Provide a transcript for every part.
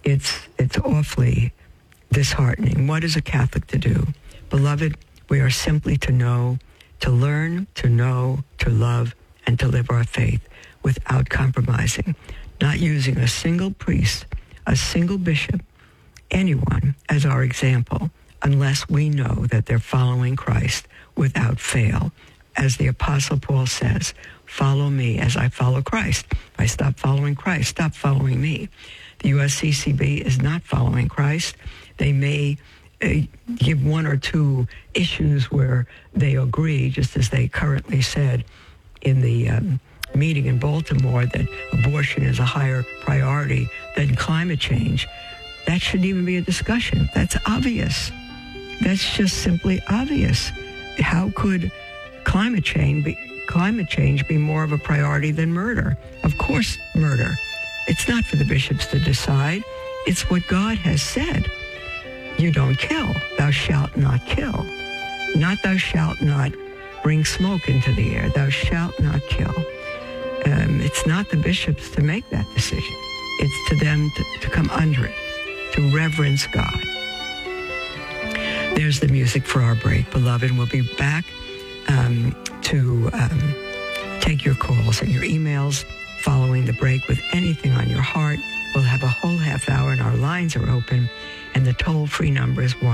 it's awfully disheartening. What is a Catholic to do? Beloved, we are simply to know, to learn, to know, to love, and to live our faith without compromising, not using a single priest, a single bishop, anyone as our example, unless we know that they're following Christ without fail. As the Apostle Paul says, follow me as I follow Christ. If I stop following Christ, stop following me. The USCCB is not following Christ. They may give one or two issues where they agree, just as they currently said in the meeting in Baltimore, that abortion is a higher priority than climate change. That shouldn't even be a discussion. That's obvious. That's just simply obvious. How could climate change be more of a priority than murder? Of course, murder. It's not for the bishops to decide. It's what God has said. You don't kill. Thou shalt not kill. Not thou shalt not bring smoke into the air. Thou shalt not kill. It's not the bishops to make that decision. It's to them to come under it, to reverence God. There's the music for our break, beloved. We'll be back to take your calls and your emails following the break with anything on your heart. We'll have a whole half hour and our lines are open. And the toll-free number is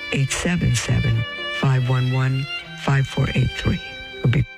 1-877-511-5483. We'll be.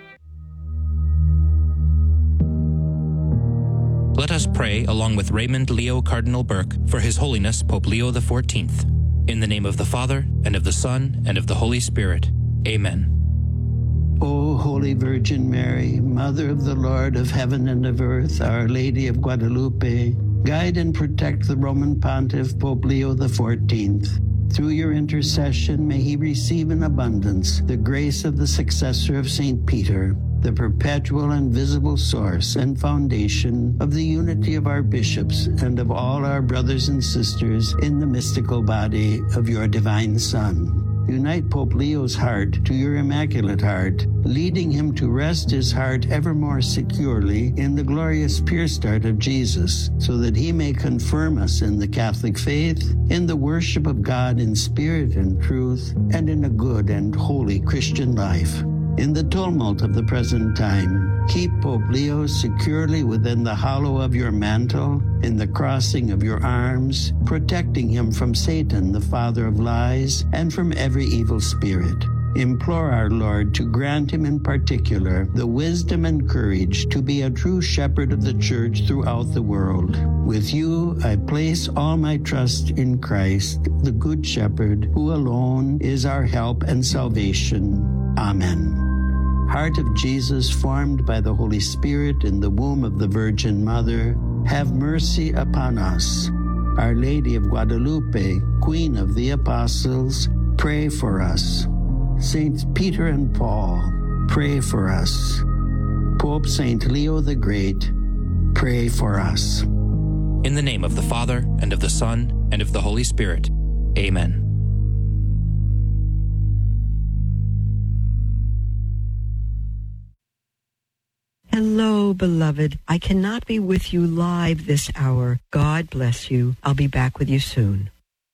Let us pray along with Raymond Leo Cardinal Burke for His Holiness Pope Leo XIV. In the name of the Father, and of the Son, and of the Holy Spirit. Amen. O Holy Virgin Mary, Mother of the Lord of heaven and of earth, Our Lady of Guadalupe, guide and protect the Roman Pontiff Pope Leo XIV. Through your intercession, may he receive in abundance the grace of the successor of St. Peter, the perpetual and visible source and foundation of the unity of our bishops and of all our brothers and sisters in the mystical body of your divine Son. Unite Pope Leo's heart to your Immaculate Heart, leading him to rest his heart ever more securely in the glorious pure start of Jesus, so that he may confirm us in the Catholic faith, in the worship of God in spirit and truth, and in a good and holy Christian life. In the tumult of the present time, keep Pope Leo securely within the hollow of your mantle, in the crossing of your arms, protecting him from Satan, the father of lies, and from every evil spirit. Implore our Lord to grant him in particular the wisdom and courage to be a true shepherd of the Church throughout the world. With you, I place all my trust in Christ, the Good Shepherd, who alone is our help and salvation. Amen. Heart of Jesus, formed by the Holy Spirit in the womb of the Virgin Mother, have mercy upon us. Our Lady of Guadalupe, Queen of the Apostles, pray for us. Saints Peter and Paul, pray for us. Pope Saint Leo the Great, pray for us. In the name of the Father, and of the Son, and of the Holy Spirit. Amen. Hello, beloved. I cannot be with you live this hour. God bless you. I'll be back with you soon.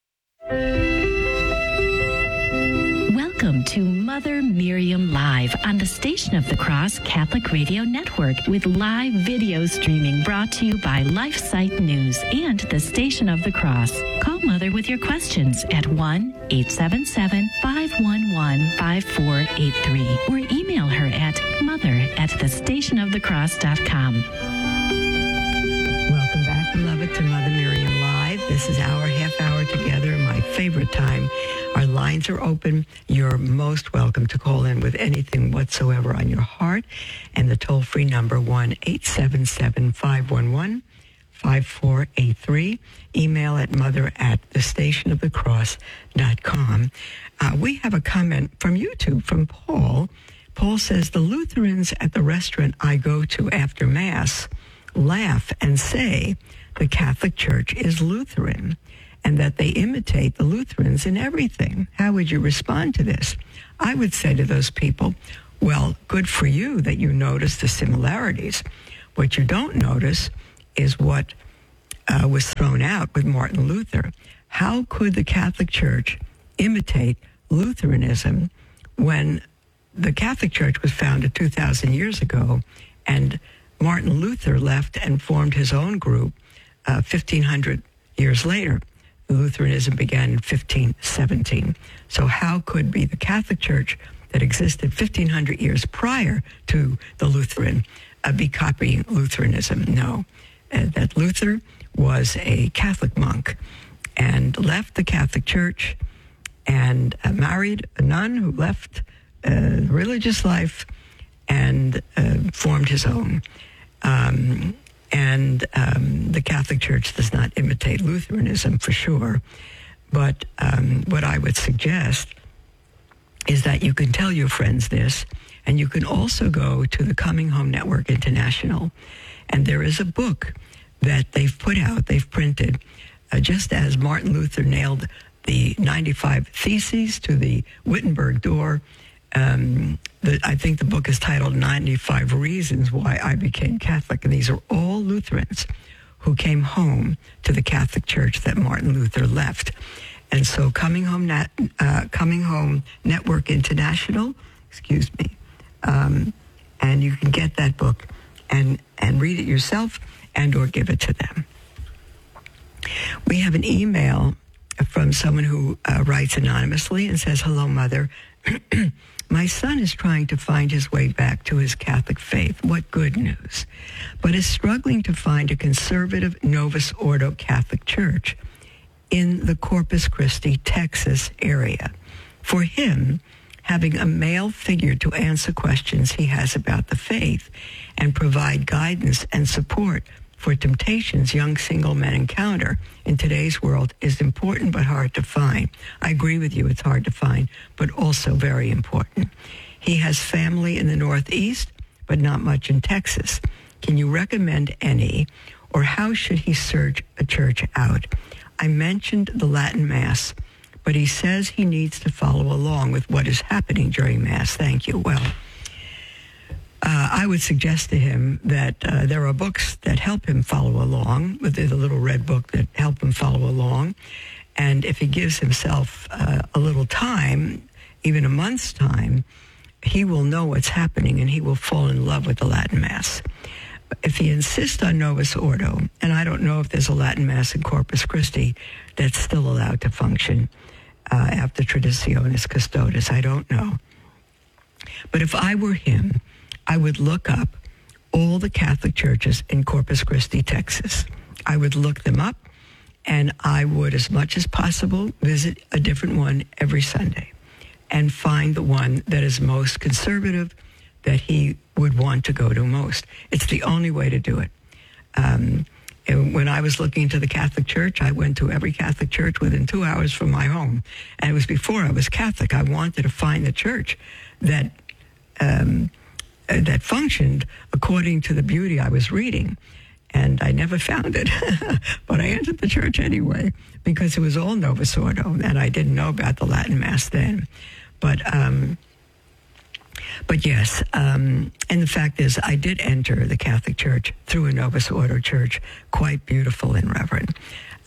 Welcome to Mother Miriam Live on the Station of the Cross Catholic Radio Network with live video streaming brought to you by LifeSite News and the Station of the Cross. Call Mother with your questions at 1-877-511-5483 or email her at mother@thestationofthecross.com. Welcome back, beloved, to Mother Miriam Live. This is our half hour together, my favorite time. Our lines are open. You're most welcome to call in with anything whatsoever on your heart. And the toll-free number, 1-877-511-5483. Email at mother@thestationofthecross.com. We have a comment from YouTube from Paul. Paul says, the Lutherans at the restaurant I go to after Mass laugh and say the Catholic Church is Lutheran, and that they imitate the Lutherans in everything. How would you respond to this? I would say to those people, well, good for you that you notice the similarities. What you don't notice is what was thrown out with Martin Luther. How could the Catholic Church imitate Lutheranism when the Catholic Church was founded 2,000 years ago, and Martin Luther left and formed his own group 1,500 years later? Lutheranism began in 1517. So how could be the Catholic Church that existed 1,500 years prior to the Lutheran be copying Lutheranism? No. That Luther was a Catholic monk and left the Catholic Church and married a nun who left religious life and formed his own. The Catholic Church does not imitate Lutheranism for sure. But what I would suggest is that you can tell your friends this, and you can also go to the Coming Home Network International, and there is a book that they've put out, they've printed, just as Martin Luther nailed the 95 Theses to the Wittenberg door. I think the book is titled 95 Reasons Why I Became Catholic, and these are all Lutherans who came home to the Catholic Church that Martin Luther left. And so Coming Home Network International, and you can get that book and read it yourself and or give it to them. We have an email from someone who writes anonymously and says, "Hello, Mother. My son is trying to find his way back to his Catholic faith. What good news. But is struggling to find a conservative Novus Ordo Catholic church in the Corpus Christi, Texas area. For him, having a male figure to answer questions he has about the faith and provide guidance and support for temptations young single men encounter in today's world is important but hard to find." I agree with you, it's hard to find, but also very important. He has family in the Northeast, but not much in Texas. Can you recommend any, or how should he search a church out? I mentioned the Latin Mass, but he says he needs to follow along with what is happening during Mass. Thank you. Well, I would suggest to him that there are books that help him follow along. There's a little red book that help him follow along. And if he gives himself a little time, even a month's time, he will know what's happening and he will fall in love with the Latin Mass. If he insists on Novus Ordo, and I don't know if there's a Latin Mass in Corpus Christi that's still allowed to function after Traditionis Custodes, I don't know. But if I were him, I would look up all the Catholic churches in Corpus Christi, Texas. I would look them up, and I would, as much as possible, visit a different one every Sunday and find the one that is most conservative, that he would want to go to most. It's the only way to do it. And when I was looking into the Catholic Church, I went to every Catholic church within 2 hours from my home. And it was before I was Catholic. I wanted to find the church that functioned according to the beauty I was reading. And I never found it. But I entered the church anyway, because it was all Novus Ordo, and I didn't know about the Latin Mass then. But yes, and the fact is, I did enter the Catholic Church through a Novus Ordo church, quite beautiful and reverent.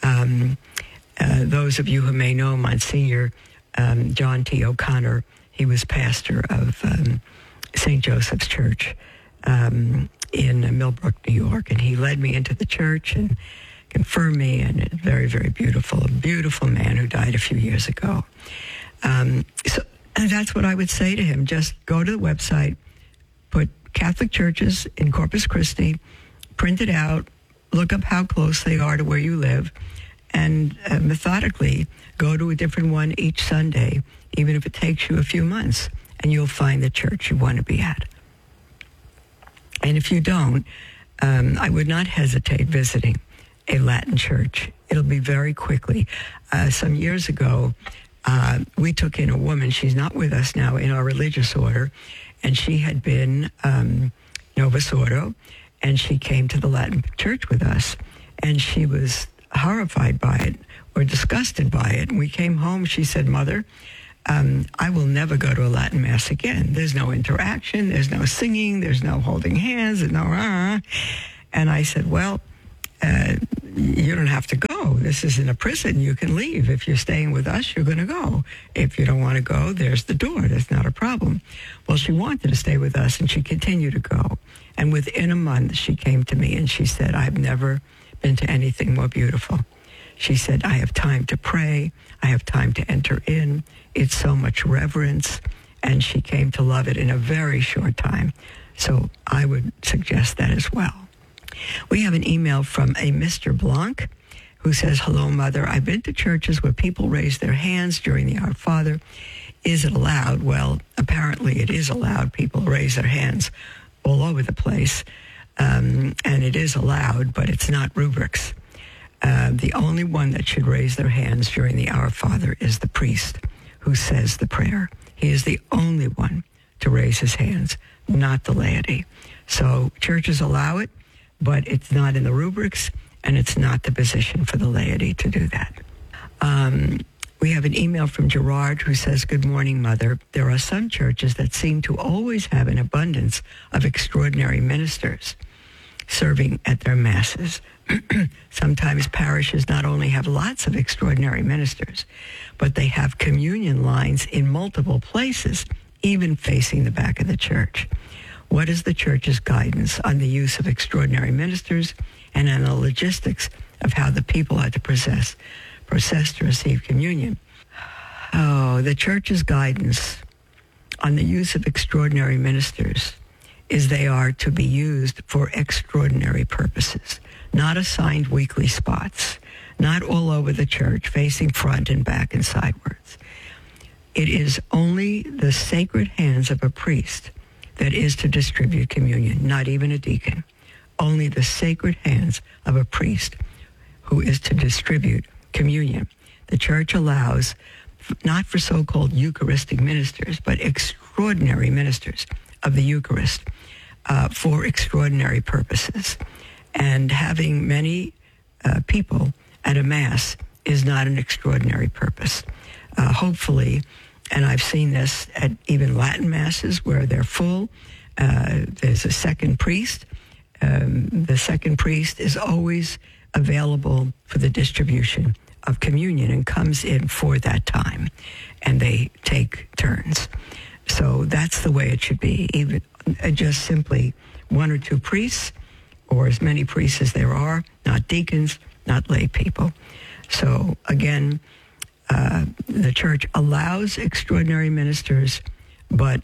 Those of you who may know Monsignor John T. O'Connor, he was pastor of St. Joseph's Church in Millbrook, New York, and he led me into the church and confirmed me, and a very, very beautiful man who died a few years ago. So that's what I would say to him. Just go to the website, put Catholic churches in Corpus Christi, print it out, look up how close they are to where you live, and methodically go to a different one each Sunday, even if it takes you a few months, and you'll find the church you want to be at. And if you don't, I would not hesitate visiting a Latin church. It'll be very quickly. Some years ago, we took in a woman. She's not with us now in our religious order, and she had been Novus Ordo, and she came to the Latin church with us, and she was horrified by it or disgusted by it. And we came home. She said, "Mother, I will never go to a Latin Mass again. There's no interaction, there's no singing, there's no holding hands, there's no And I said, well, you don't have to go. This isn't a prison. You can leave. If you're staying with us, you're going to go. If you don't want to go, there's the door. That's not a problem. Well, she wanted to stay with us, and she continued to go. And within a month, she came to me, and she said, I've never been to anything more beautiful. She said, I have time to pray. I have time to enter in. It's so much reverence. And she came to love it in a very short time. So I would suggest that as well. We have an email from a Mr. Blanc who says, hello, Mother. I've been to churches where people raise their hands during the Our Father. Is it allowed? Well, apparently it is allowed. People raise their hands all over the place. And it is allowed, but it's not rubrics. The only one that should raise their hands during the Our Father is the priest who says the prayer. He is the only one to raise his hands, not the laity. So churches allow it, but it's not in the rubrics, and it's not the position for the laity to do that. We have an email from Gerard who says, good morning, Mother. There are some churches that seem to always have an abundance of extraordinary ministers serving at their masses. Sometimes parishes not only have lots of extraordinary ministers, but they have communion lines in multiple places, even facing the back of the church. What is the church's guidance on the use of extraordinary ministers and on the logistics of how the people are to process to receive communion? Oh, the church's guidance on the use of extraordinary ministers is they are to be used for extraordinary purposes, not assigned weekly spots, not all over the church, facing front and back and sidewards. It is only the sacred hands of a priest that is to distribute communion, not even a deacon. Only the sacred hands of a priest who is to distribute communion. The church allows, not for so-called Eucharistic ministers, but extraordinary ministers of the Eucharist for extraordinary purposes. And having many people at a Mass is not an extraordinary purpose. Hopefully, and I've seen this at even Latin Masses where they're full, there's a second priest. The second priest is always available for the distribution of communion and comes in for that time, and they take turns. So that's the way it should be, even just simply one or two priests, or as many priests as there are, not deacons, not lay people. So again, the church allows extraordinary ministers, but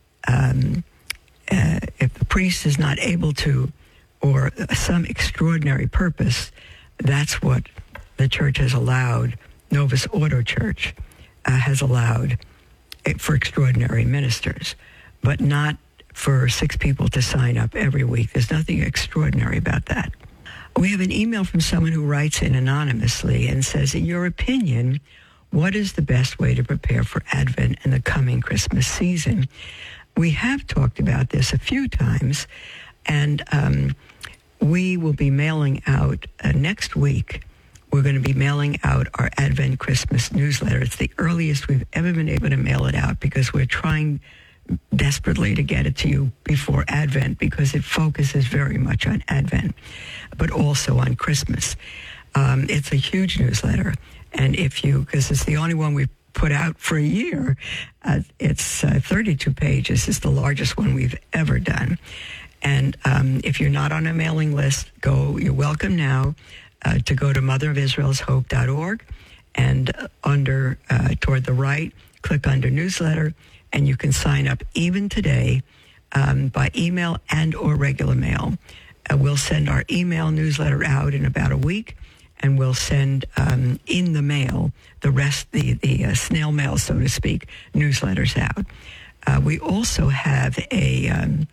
if the priest is not able to, or some extraordinary purpose, that's what the church has allowed. Novus Ordo Church has allowed it for extraordinary ministers, but not for 6 people to sign up every week. There's nothing extraordinary about that. We have an email from someone who writes in anonymously and says, in your opinion, what is the best way to prepare for Advent and the coming Christmas season? We have talked about this a few times, and we will be mailing out next week. We're going to be mailing out our Advent Christmas newsletter. It's the earliest we've ever been able to mail it out because we're trying desperately to get it to you before Advent because it focuses very much on Advent, but also on Christmas. It's a huge newsletter, and because it's the only one we've put out for a year, it's 32 pages. It's the largest one we've ever done. And if you're not on a mailing list, you're welcome now to go to motherofisraelshope.org, and toward the right, click under newsletter, and you can sign up even today by email and or regular mail. We'll send our email newsletter out in about a week, and we'll send in the mail the rest, the snail mail, so to speak, newsletters out. We also have a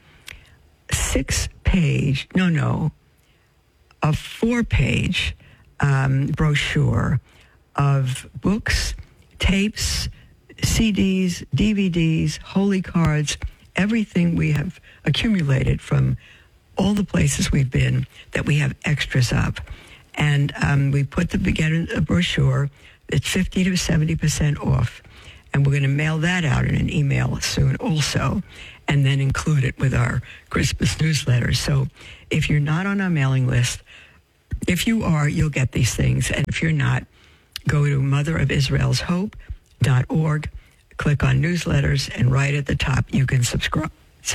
4-page brochure of books, tapes, CDs, DVDs, holy cards, everything we have accumulated from all the places we've been that we have extras of. And we put together a brochure that's 50 to 70% off. And we're going to mail that out in an email soon also, and then include it with our Christmas newsletter. So if you're not on our mailing list, If you are, you'll get these things. And if you're not, go to motherofisraelshope.org, click on newsletters, and right at the top, you can subscribe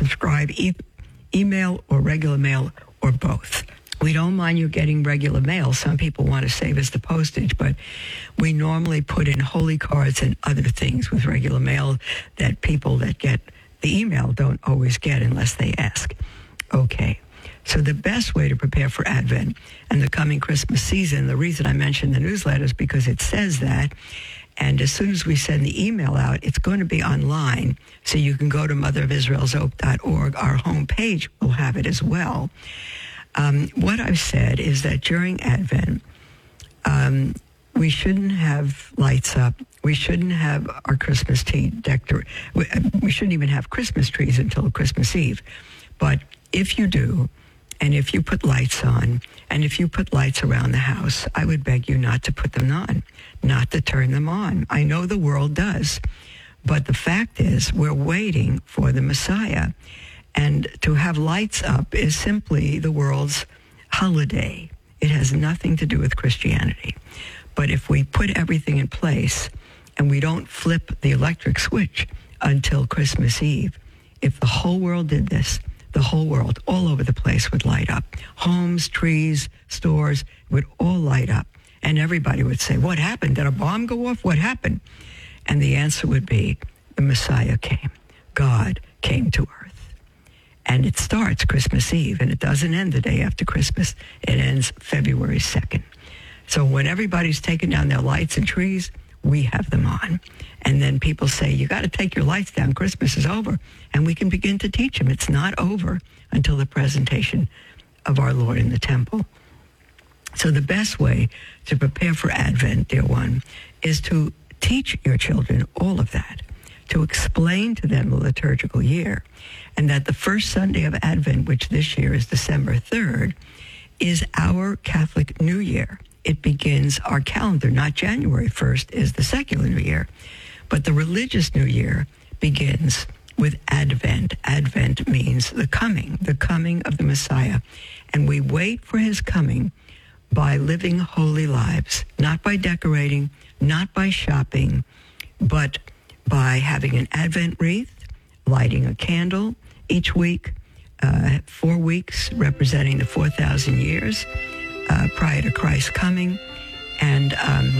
email or regular mail or both. We don't mind you getting regular mail. Some people want to save us the postage, but we normally put in holy cards and other things with regular mail that people that get the email don't always get unless they ask. Okay. So the best way to prepare for Advent and the coming Christmas season, the reason I mentioned the newsletter is because it says that. And as soon as we send the email out, it's going to be online. So you can go to motherofisraelshope.org. Our homepage will have it as well. What I've said is that during Advent, we shouldn't have lights up. We shouldn't have our Christmas tree we shouldn't even have Christmas trees until Christmas Eve. But if you do, and if you put lights on, and if you put lights around the house, I would beg you not to put them on, not to turn them on. I know the world does, but the fact is we're waiting for the Messiah. And to have lights up is simply the world's holiday. It has nothing to do with Christianity. But if we put everything in place and we don't flip the electric switch until Christmas Eve, if the whole world did this, the whole world, all over the place, would light up. Homes, trees, stores would all light up. And everybody would say, what happened? Did a bomb go off? What happened? And the answer would be, the Messiah came. God came to earth. And it starts Christmas Eve, and it doesn't end the day after Christmas. It ends February 2nd. So when everybody's taking down their lights and trees, we have them on. And then people say, you got to take your lights down. Christmas is over. And we can begin to teach them. It's not over until the presentation of our Lord in the temple. So the best way to prepare for Advent, dear one, is to teach your children all of that, to explain to them the liturgical year, and that the first Sunday of Advent, which this year is December 3rd, is our Catholic New Year. It begins our calendar, not January 1st is the secular New Year, but the religious New Year begins with Advent. Advent means the coming of the Messiah. And we wait for his coming by living holy lives, not by decorating, not by shopping, but by having an Advent wreath, lighting a candle each week, 4 weeks representing the 4,000 years prior to Christ's coming. And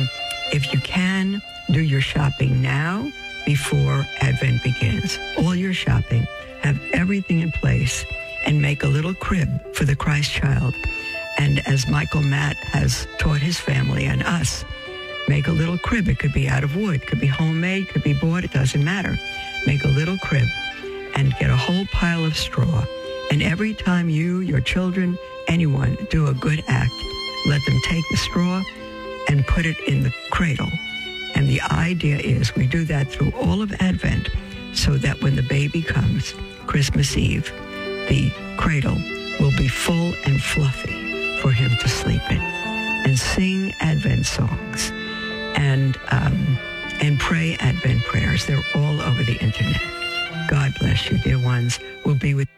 if you can, do your shopping now before Advent begins. All your shopping, have everything in place, and make a little crib for the Christ child. And as Michael Matt has taught his family and us, make a little crib. It could be out of wood, could be homemade, could be bought, it doesn't matter. Make a little crib and get a whole pile of straw. And every time you, your children, anyone do a good act, let them take the straw and put it in the cradle. And the idea is we do that through all of Advent so that when the baby comes, Christmas Eve, the cradle will be full and fluffy for him to sleep in. And sing Advent songs and pray Advent prayers. They're all over the internet. God bless you, dear ones. We'll be with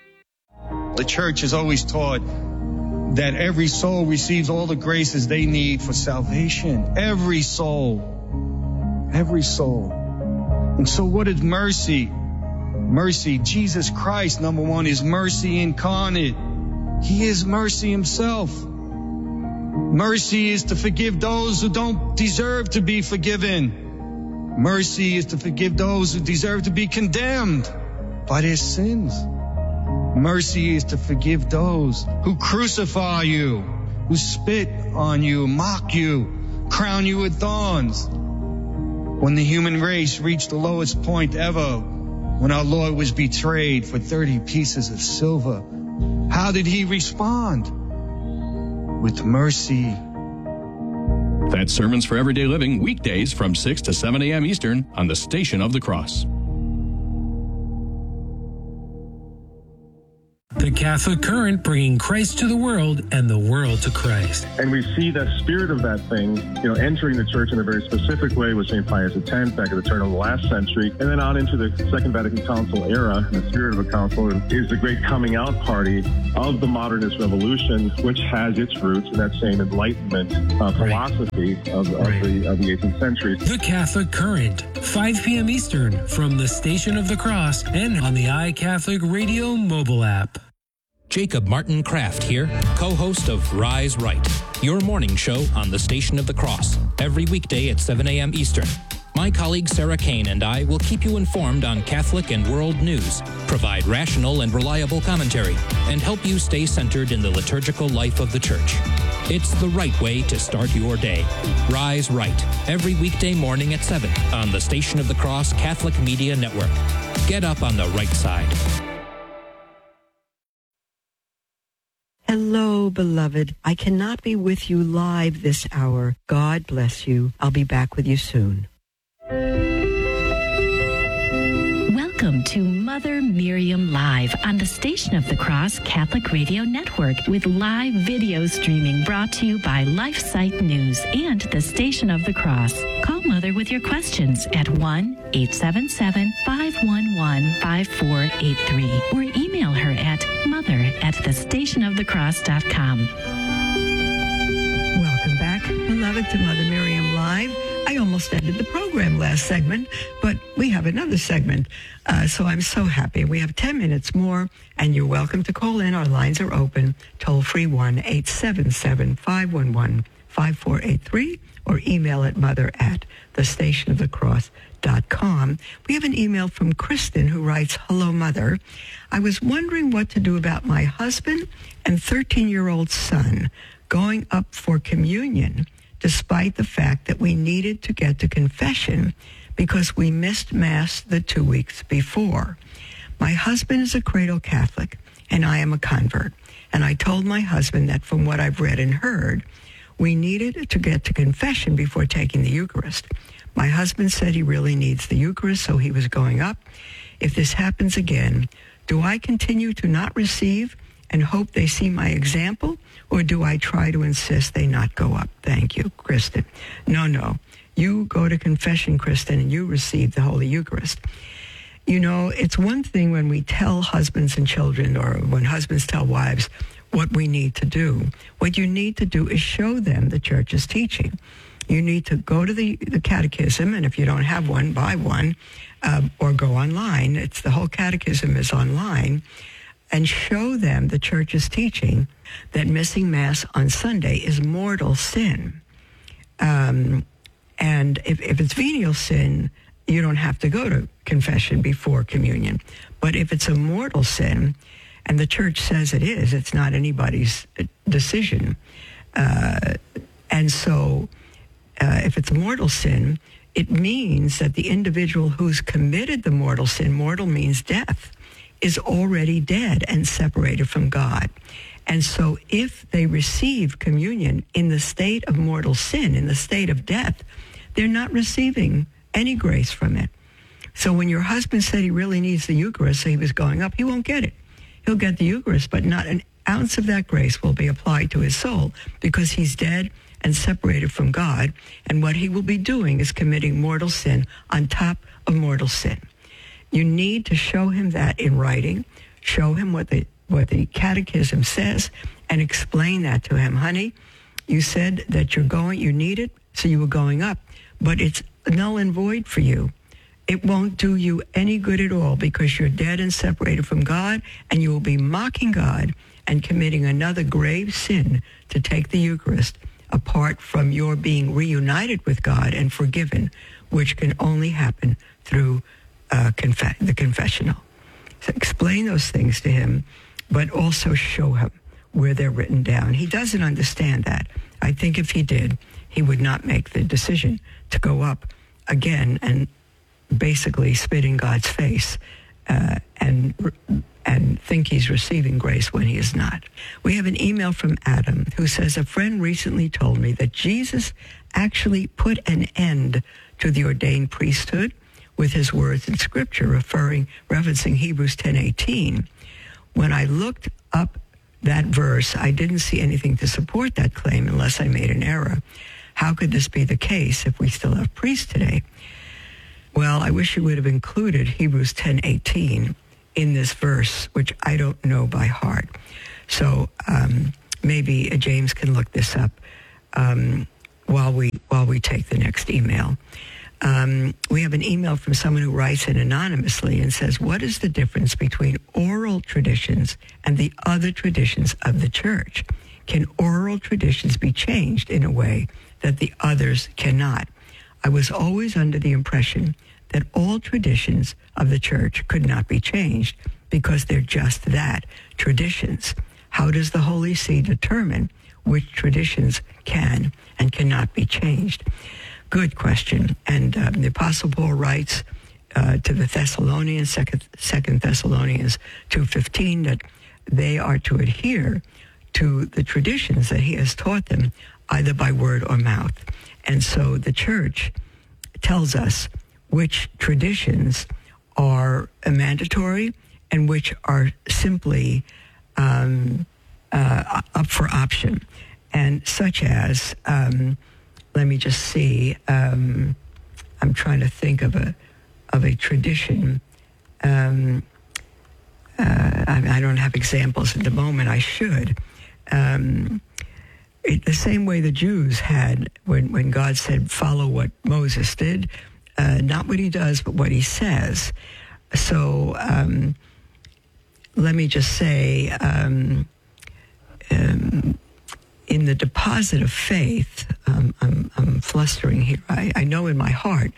you. The church has always taught that every soul receives all the graces they need for salvation. Every soul. Every soul. And so what is mercy? Mercy, Jesus Christ, number one, is mercy incarnate. He is mercy himself. Mercy is to forgive those who don't deserve to be forgiven. Mercy is to forgive those who deserve to be condemned by their sins. Mercy is to forgive those who crucify you, who spit on you, mock you, crown you with thorns. When the human race reached the lowest point ever, when our Lord was betrayed for 30 pieces of silver, how did he respond? With mercy. That's Sermons for Everyday Living, weekdays from 6 to 7 a.m. Eastern on the Station of the Cross. The The Catholic Current, bringing Christ to the world and the world to Christ. And we see the spirit of that thing, entering the church in a very specific way with St. Pius X back at the turn of the last century, and then on into the Second Vatican Council era. The spirit of the council is the great coming out party of the modernist revolution, which has its roots in that same Enlightenment philosophy of the 18th century. The Catholic Current, 5 p.m. Eastern, from the Station of the Cross and on the iCatholic Radio mobile app. Jacob Martin Kraft here, co-host of Rise Right, your morning show on the Station of the Cross, every weekday at 7 a.m. Eastern. My colleague Sarah Kane and I will keep you informed on Catholic and world news, provide rational and reliable commentary, and help you stay centered in the liturgical life of the Church. It's the right way to start your day. Rise Right, every weekday morning at 7 on the Station of the Cross Catholic Media Network. Get up on the right side. Hello, beloved. I cannot be with you live this hour. God bless you. I'll be back with you soon. Welcome to Mother Miriam Live on the Station of the Cross Catholic Radio Network with live video streaming brought to you by LifeSite News and the Station of the Cross. Call Mother with your questions at 1-877-511-5483 or email her at mother@thestationofthecross.com. Welcome back, beloved, to Mother Miriam Live. I almost ended the program last segment, but we have another segment, so I'm so happy. We have 10 minutes more, and you're welcome to call in. Our lines are open, toll-free 1-877-511-5483, or email at mother@thestationofthecross.com. We have an email from Kristen who writes, "Hello, Mother. I was wondering what to do about my husband and 13-year-old son going up for communion, despite the fact that we needed to get to confession because we missed Mass the 2 weeks before. My husband is a cradle Catholic, and I am a convert. And I told my husband that from what I've read and heard, we needed to get to confession before taking the Eucharist. My husband said he really needs the Eucharist, so he was going up. If this happens again, do I continue to not receive and hope they see my example, or do I try to insist they not go up?" Thank you, Kristen. No. You go to confession, Kristen, and you receive the Holy Eucharist. It's one thing when we tell husbands and children, or when husbands tell wives what we need to do. What you need to do is show them the Church's teaching. You need to go to the catechism, and if you don't have one, buy one, or go online. The whole catechism is online. And show them the Church's teaching that missing Mass on Sunday is mortal sin. And if it's venial sin, you don't have to go to confession before communion. But if it's a mortal sin, and the Church says it is, it's not anybody's decision. And so if it's a mortal sin, it means that the individual who's committed the mortal sin, mortal means death, is already dead and separated from God. And so if they receive communion in the state of mortal sin, in the state of death, they're not receiving any grace from it. So when your husband said he really needs the Eucharist, so he was going up, he won't get it. He'll get the Eucharist, but not an ounce of that grace will be applied to his soul because he's dead and separated from God. And what he will be doing is committing mortal sin on top of mortal sin. You need to show him that in writing, show him what the catechism says, and explain that to him. Honey, you said that you need it, so you were going up, but it's null and void for you. It won't do you any good at all because you're dead and separated from God, and you will be mocking God and committing another grave sin to take the Eucharist apart from your being reunited with God and forgiven, which can only happen through the confessional. So explain those things to him, but also show him where they're written down. He doesn't understand that. I think if he did, he would not make the decision to go up again and basically spit in God's face and think he's receiving grace when he is not. We have an email from Adam who says, "A friend recently told me that Jesus actually put an end to the ordained priesthood with his words in Scripture, referencing Hebrews 10:18. When I looked up that verse, I didn't see anything to support that claim unless I made an error. How could this be the case if we still have priests today? Well, I wish you would have included Hebrews 10:18 in this verse, which I don't know by heart. So maybe James can look this up while we take the next email. We have an email from someone who writes in anonymously and says, what is the difference between oral traditions and the other traditions of the church? Can oral traditions be changed in a way that the others cannot? I was always under the impression that all traditions of the church could not be changed because they're just that, traditions. How does the Holy See determine which traditions can and cannot be changed? Good question. And the Apostle Paul writes to the Thessalonians, 2 Thessalonians 2:15, that they are to adhere to the traditions that he has taught them, either by word or mouth. And so the church tells us which traditions are mandatory and which are simply up for option. And such as, let me just see, I'm trying to think of a tradition. I don't have examples at the moment. I should. The same way the Jews had when God said, follow what Moses did, not what he does, but what he says. So let me just say, in the deposit of faith, I'm flustering here. I know in my heart,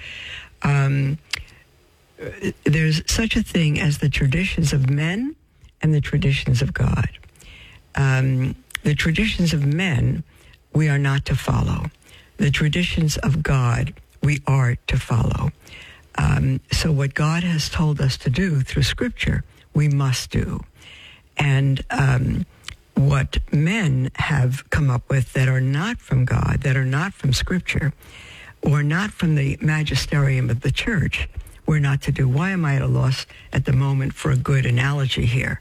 there's such a thing as the traditions of men and the traditions of God. The traditions of men, we are not to follow. The traditions of God, we are to follow. So what God has told us to do through Scripture, we must do. And what men have come up with that are not from God, that are not from Scripture, or not from the magisterium of the church, we're not to do. Why am I at a loss at the moment for a good analogy here?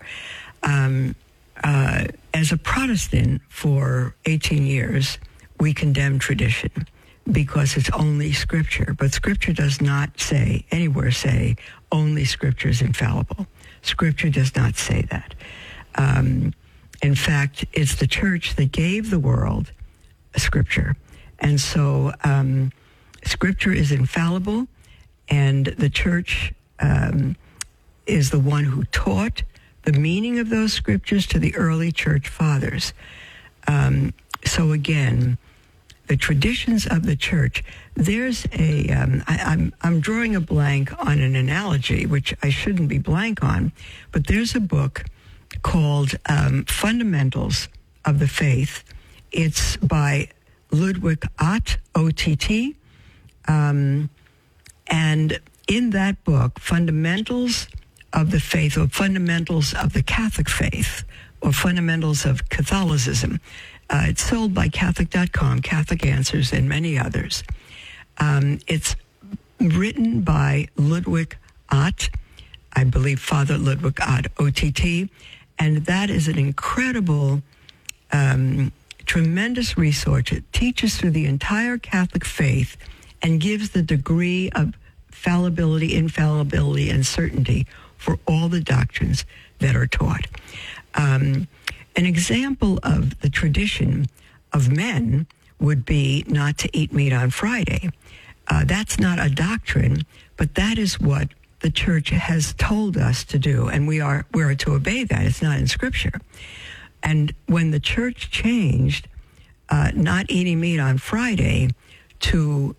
As a Protestant for 18 years, we condemn tradition because it's only Scripture. But Scripture does not say, anywhere say, only Scripture is infallible. Scripture does not say that. In fact, it's the church that gave the world Scripture. And so Scripture is infallible, and the church is the one who taught the meaning of those Scriptures to the early church fathers. So again, the traditions of the church, there's I'm drawing a blank on an analogy, which I shouldn't be blank on, but there's a book called Fundamentals of the Faith. It's by Ludwig Ott, O-T-T. And in that book, Fundamentals of the Faith, or Fundamentals of the Catholic Faith, or Fundamentals of Catholicism, it's sold by Catholic.com, Catholic Answers, and many others. It's written by Ludwig Ott, I believe Father Ludwig Ott, O-T-T, and that is an incredible, tremendous resource. It teaches through the entire Catholic faith and gives the degree of fallibility, infallibility, and certainty for all the doctrines that are taught. An example of the tradition of men would be not to eat meat on Friday. That's not a doctrine, but that is what the church has told us to do, and we are to obey that. It's not in Scripture. And when the church changed not eating meat on Friday to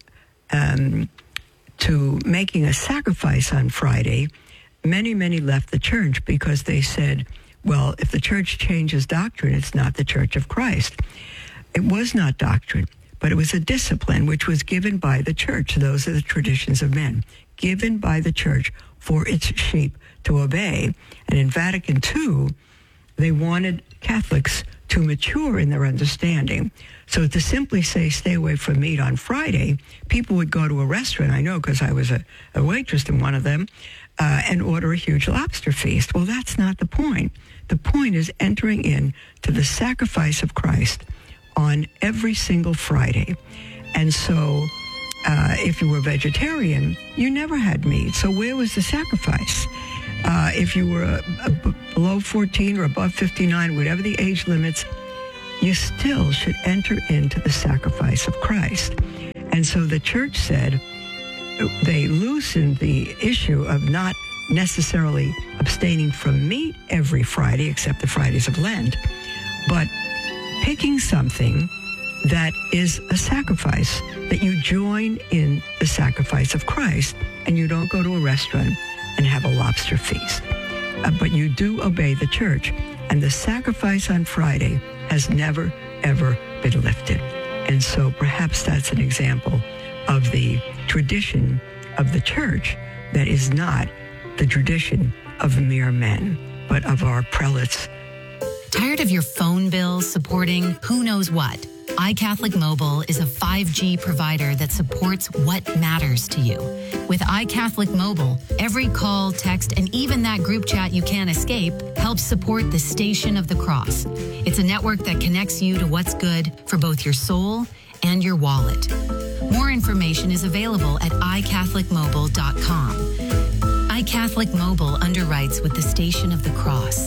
making a sacrifice on Friday, many left the church because they said, well, if the church changes doctrine, it's not the Church of Christ. It was not doctrine, but it was a discipline which was given by the church. Those are the traditions of men, given by the church for its sheep to obey. And in Vatican II, they wanted Catholics to mature in their understanding. So to simply say, stay away from meat on Friday, people would go to a restaurant, I know because I was a waitress in one of them, and order a huge lobster feast. Well, that's not the point. The point is entering in to the sacrifice of Christ on every single Friday. And so if you were vegetarian, you never had meat. So where was the sacrifice? If you were below 14 or above 59, whatever the age limits, you still should enter into the sacrifice of Christ. And so the church said they loosened the issue of not necessarily abstaining from meat every Friday, except the Fridays of Lent, but picking something that is a sacrifice, that you join in the sacrifice of Christ, and you don't go to a restaurant and have a lobster feast. But you do obey the church, and the sacrifice on Friday has never, ever been lifted. And so perhaps that's an example of the tradition of the church that is not the tradition of mere men, but of our prelates. Tired of your phone bills supporting who knows what? iCatholic Mobile is a 5G provider that supports what matters to you. With iCatholic Mobile, every call, text, and even that group chat you can't escape helps support the Station of the Cross. It's a network that connects you to what's good for both your soul and your wallet. More information is available at iCatholicMobile.com. iCatholic Mobile underwrites with the Station of the Cross.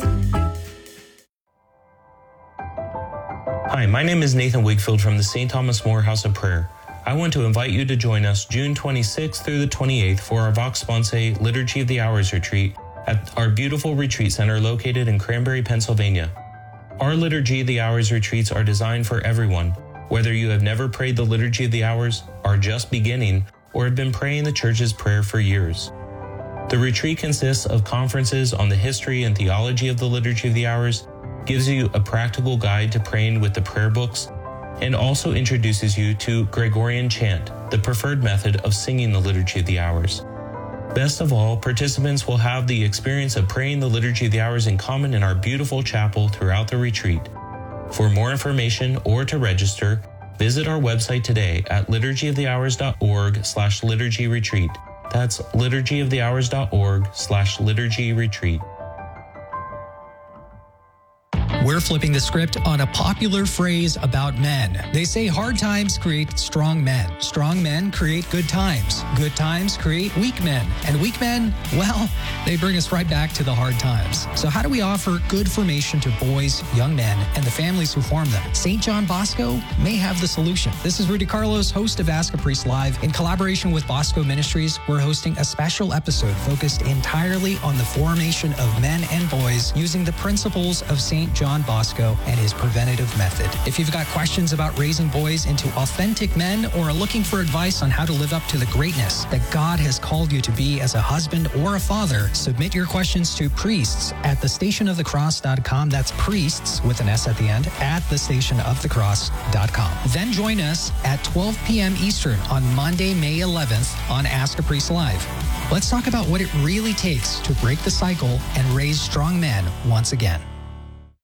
Hi, my name is Nathan Wigfield from the St. Thomas More House of Prayer. I want to invite you to join us June 26th through the 28th for our Vox Sponsae Liturgy of the Hours retreat at our beautiful retreat center located in Cranberry, Pennsylvania. Our Liturgy of the Hours retreats are designed for everyone, whether you have never prayed the Liturgy of the Hours, are just beginning, or have been praying the Church's prayer for years. The retreat consists of conferences on the history and theology of the Liturgy of the Hours, gives you a practical guide to praying with the prayer books, and also introduces you to Gregorian chant, the preferred method of singing the Liturgy of the Hours. Best of all, participants will have the experience of praying the Liturgy of the Hours in common in our beautiful chapel throughout the retreat. For more information or to register, visit our website today at liturgyofthehours.org/liturgyretreat. That's liturgyofthehours.org/liturgyretreat. We're flipping the script on a popular phrase about men. They say hard times create strong men. Strong men create good times. Good times create weak men. And weak men, well, they bring us right back to the hard times. So how do we offer good formation to boys, young men, and the families who form them? St. John Bosco may have the solution. This is Rudy Carlos, host of Ask a Priest Live. In collaboration with Bosco Ministries, we're hosting a special episode focused entirely on the formation of men and boys using the principles of St. John Bosco and his preventative method. If you've got questions about raising boys into authentic men or are looking for advice on how to live up to the greatness that God has called you to be as a husband or a father, submit your questions to priests at thestationofthecross.com. That's priests with an S at the end at thestationofthecross.com. Then join us at 12 p.m. Eastern on Monday, May 11th on Ask a Priest Live. Let's talk about what it really takes to break the cycle and raise strong men once again.